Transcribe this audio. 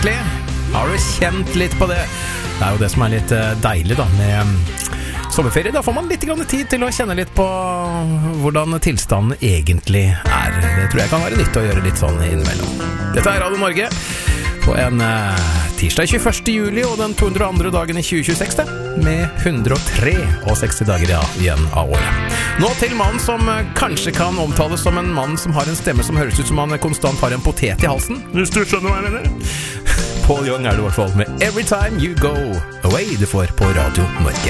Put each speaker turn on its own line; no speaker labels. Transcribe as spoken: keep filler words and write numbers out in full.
egentlig? Har du kjent litt på det? Det er jo det som er litt deilig da med sommerferie. Da får man litt grann tid til å kjenne litt på hvordan tilstanden egentlig er. Det tror jeg kan være nytt å gjøre litt sånn innimellom. Dette er Radio Norge på en uh, tirsdag tjueførste juli og den to hundre og andre dagen i tjue tjueseks, det, med hundre og tre og seksti dager ja, igjen av året. Nå til mannen som uh, kanskje kan omtales som en mann som har en stemme som høres ut som han konstant har en potet i halsen. Hvis du skjønner hva jeg mener. Paul Young er det i hvert fall med Every Time You Go Away, du får på Radio Norge.